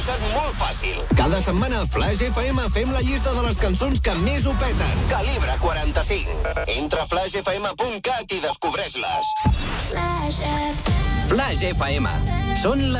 fixa't molt fàcil. Cada setmana a Flash FM fem la llista de les cançons que més ho peten. Calibre 45. Entra a flashfm.cat i descobreix-les. Flash FM. Són les